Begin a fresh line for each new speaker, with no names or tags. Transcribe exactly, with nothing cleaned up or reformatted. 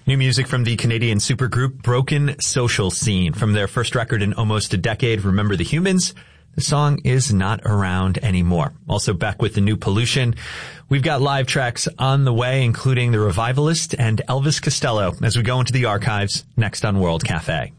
New music from the Canadian supergroup Broken Social Scene. From their first record in almost a decade, Remember the Humans, the song is not around anymore. Also back with the new Pollution. We've got live tracks on the way, including The Revivalist and Elvis Costello, as we go into the archives next on World Cafe.